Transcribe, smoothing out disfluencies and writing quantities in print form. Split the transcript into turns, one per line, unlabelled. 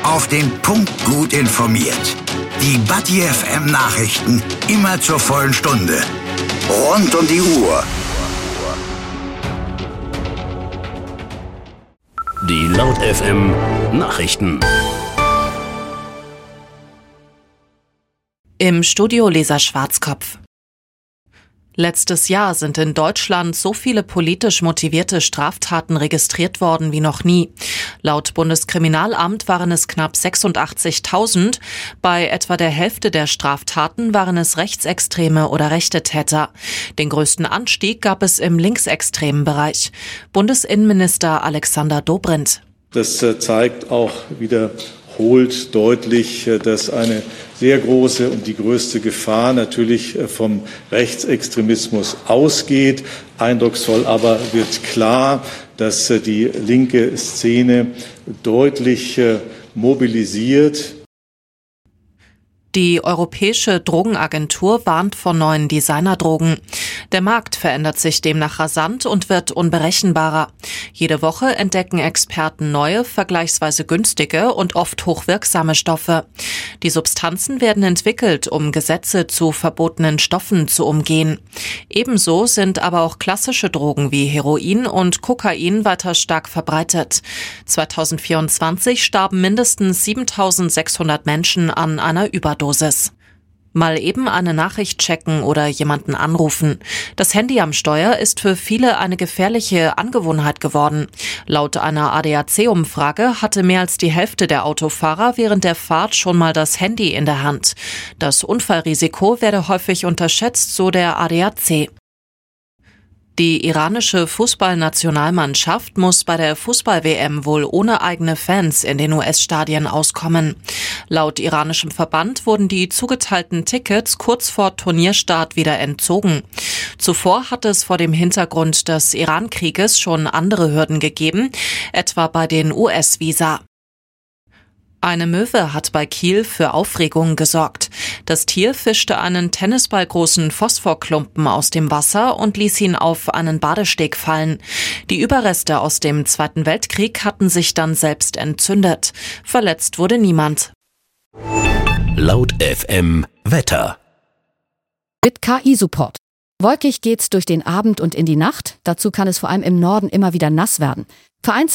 Auf den Punkt gut informiert. Die Buddy FM Nachrichten immer zur vollen Stunde. Rund um die Uhr.
Die Laut FM Nachrichten.
Im Studio Lisa Schwarzkopf. Letztes Jahr sind in Deutschland so viele politisch motivierte Straftaten registriert worden wie noch nie. Laut Bundeskriminalamt waren es knapp 86.000. Bei etwa der Hälfte der Straftaten waren es rechtsextreme oder rechte Täter. Den größten Anstieg gab es im linksextremen Bereich. Bundesinnenminister Alexander Dobrindt.
Das zeigt auch wiederholt deutlich, dass eine sehr große und die größte Gefahr natürlich vom Rechtsextremismus ausgeht. Eindrucksvoll aber wird klar, dass die linke Szene deutlich mobilisiert.
Die Europäische Drogenagentur warnt vor neuen Designerdrogen. Der Markt verändert sich demnach rasant und wird unberechenbarer. Jede Woche entdecken Experten neue, vergleichsweise günstige und oft hochwirksame Stoffe. Die Substanzen werden entwickelt, um Gesetze zu verbotenen Stoffen zu umgehen. Ebenso sind aber auch klassische Drogen wie Heroin und Kokain weiter stark verbreitet. 2024 starben mindestens 7.600 Menschen an einer Überdosis. Mal eben eine Nachricht checken oder jemanden anrufen. Das Handy am Steuer ist für viele eine gefährliche Angewohnheit geworden. Laut einer ADAC-Umfrage hatte mehr als die Hälfte der Autofahrer während der Fahrt schon mal das Handy in der Hand. Das Unfallrisiko werde häufig unterschätzt, so der ADAC. Die iranische Fußballnationalmannschaft muss bei der Fußball-WM wohl ohne eigene Fans in den US-Stadien auskommen. Laut iranischem Verband wurden die zugeteilten Tickets kurz vor Turnierstart wieder entzogen. Zuvor hat es vor dem Hintergrund des Iran-Krieges schon andere Hürden gegeben, etwa bei den US-Visa. Eine Möwe hat bei Kiel für Aufregung gesorgt. Das Tier fischte einen tennisballgroßen Phosphorklumpen aus dem Wasser und ließ ihn auf einen Badesteg fallen. Die Überreste aus dem Zweiten Weltkrieg hatten sich dann selbst entzündet. Verletzt wurde niemand.
Laut FM Wetter.
Mit KI-Support. Wolkig geht's durch den Abend und in die Nacht. Dazu kann es vor allem im Norden immer wieder nass werden. Vereinzelt